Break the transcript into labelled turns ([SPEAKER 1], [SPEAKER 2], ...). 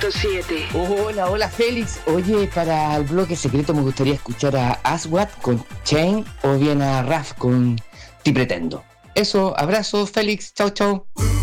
[SPEAKER 1] 100.7.
[SPEAKER 2] Hola, hola Félix. Oye, para el bloque secreto me gustaría escuchar a Aswad con Chain o bien a Raf con Ti Pretendo. Eso, abrazo Félix, chau chau.